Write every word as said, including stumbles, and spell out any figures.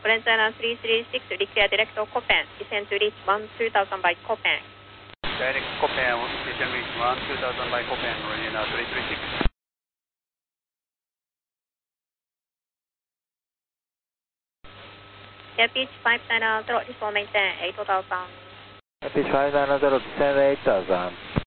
French Island three three six, declare direct to Copen, descend to reach one two thousand by Copen. Direct Copen, descend reach one two thousand by Copen, running uh, three three six. Air pitch five nine zero, this will maintain eight thousand. Air pitch five nine zero, descend eight thousand.